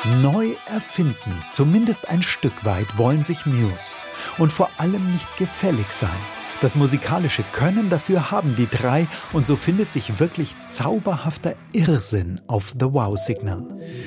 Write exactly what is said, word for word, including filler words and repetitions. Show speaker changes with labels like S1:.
S1: Neu erfinden, zumindest ein Stück weit, wollen sich Muse. Und vor allem nicht gefällig sein. Das musikalische Können dafür haben die drei und so findet sich wirklich zauberhafter Irrsinn auf The Wow Signal.